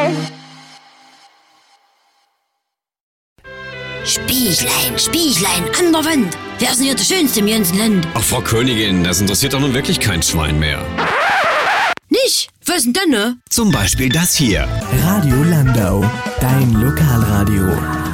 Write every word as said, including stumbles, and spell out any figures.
Spieglein, Spieglein an der Wand. Wer ist denn hier der Schönste im ganzen Land? Ach, Frau Königin, das interessiert doch nun wirklich kein Schwein mehr. Nicht? Was denn denn, ne? Zum Beispiel das hier. Radio Landau, dein Lokalradio.